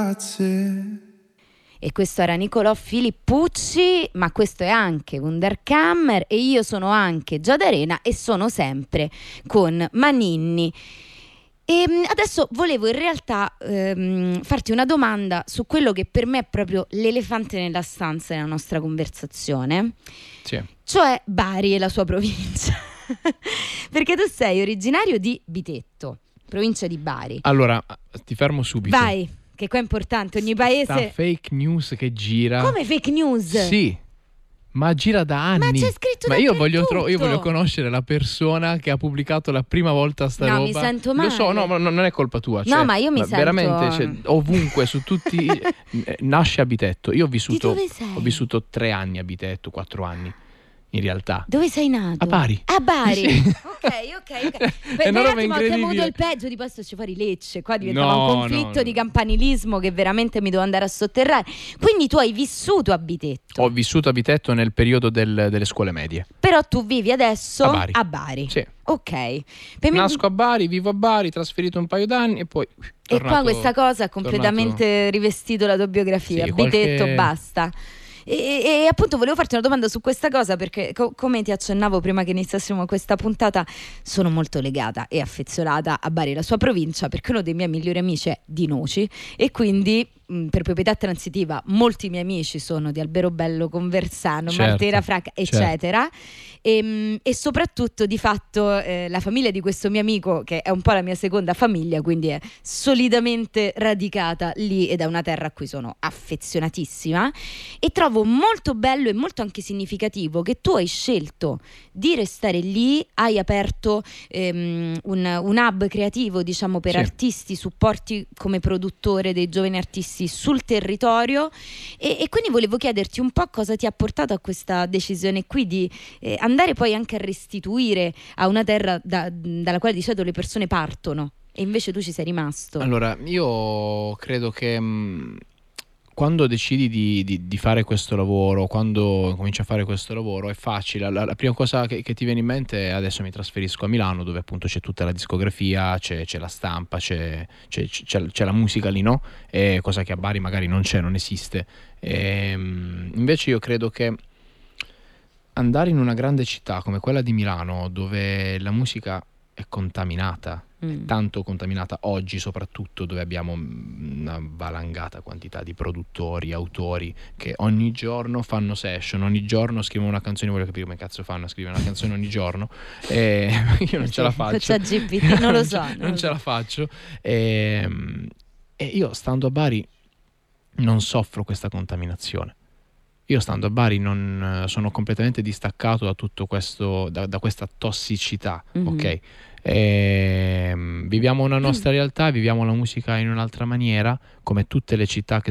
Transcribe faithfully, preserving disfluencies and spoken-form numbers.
E questo era Nicolò Filippucci, ma questo è anche Wunderkammer e io sono anche Giada Arena e sono sempre con Maninni. E adesso volevo in realtà ehm, farti una domanda su quello che per me è proprio l'elefante nella stanza nella nostra conversazione, sì. Cioè Bari e la sua provincia. Perché tu sei originario di Bitetto, provincia di Bari. Allora, ti fermo subito. Vai. Che qua è importante, ogni paese... Sta fake news che gira. Come fake news? Sì, ma gira da anni. Ma c'è scritto Ma io dappertutto. voglio, tro- io voglio conoscere la persona che ha pubblicato la prima volta sta no, roba. mi sento male. Lo so, no, ma non è colpa tua. Cioè, no, ma io mi ma sento... veramente, cioè, ovunque, su tutti... eh, nasce a Bitetto. Io ho vissuto... Di dove sei? Ho vissuto tre anni a Bitetto, quattro anni. In realtà. Dove sei nato? A Bari. A Bari. Sì. Ok, ok, ok. Per, per un attimo ho temuto il peggio, di questo ci fuori Lecce. Qua diventava no, un conflitto no, di no. campanilismo che veramente mi devo andare a sotterrare. Quindi tu hai vissuto a Bitetto. Ho vissuto a Bitetto nel periodo del, delle scuole medie. Però tu vivi adesso a Bari. A Bari. Sì. Ok. Per Nasco a Bari, vivo a Bari, trasferito un paio d'anni e poi E tornato, qua questa cosa ha completamente tornato... rivestito la tua biografia. Sì, Bitetto, qualche... basta. E, e, e appunto volevo farti una domanda su questa cosa perché co- come ti accennavo prima che iniziassimo questa puntata, sono molto legata e affezionata a Bari, la sua provincia, perché uno dei miei migliori amici è di Noci e quindi mh, per proprietà transitiva molti miei amici sono di Alberobello, Conversano, certo, Matera, Fracca, eccetera. Certo. E, e soprattutto di fatto eh, la famiglia di questo mio amico, che è un po' la mia seconda famiglia, quindi è solidamente radicata lì ed è una terra a cui sono affezionatissima, e trovo molto bello e molto anche significativo che tu hai scelto di restare lì, hai aperto ehm, un, un hub creativo, diciamo, per sì. artisti, supporti come produttore dei giovani artisti sul territorio e, e quindi volevo chiederti un po' cosa ti ha portato a questa decisione qui di eh, andare poi anche a restituire a una terra da, dalla quale di solito le persone partono e invece tu ci sei rimasto. Allora, io credo che mh, quando decidi di, di, di fare questo lavoro, quando cominci a fare questo lavoro è facile, la, la prima cosa che, che ti viene in mente è adesso mi trasferisco a Milano dove appunto c'è tutta la discografia, c'è, c'è la stampa, c'è, c'è, c'è, c'è la musica lì, no? E cosa che a Bari magari non c'è, non esiste. E, mh, invece io credo che andare in una grande città come quella di Milano dove la musica è contaminata, Mm. è tanto contaminata oggi soprattutto, dove abbiamo una valangata quantità di produttori, autori che ogni giorno fanno session, ogni giorno scrivono una canzone, voglio capire come cazzo fanno a scrivere una canzone ogni giorno e io non sì, ce la faccio, G P T, non lo so non, non non lo ce so. la faccio e, e io stando a Bari non soffro questa contaminazione. Io stando a Bari non sono completamente distaccato da tutto questo, da, da questa tossicità, mm-hmm. ok? E, viviamo una nostra realtà, viviamo la musica in un'altra maniera, come tutte le città che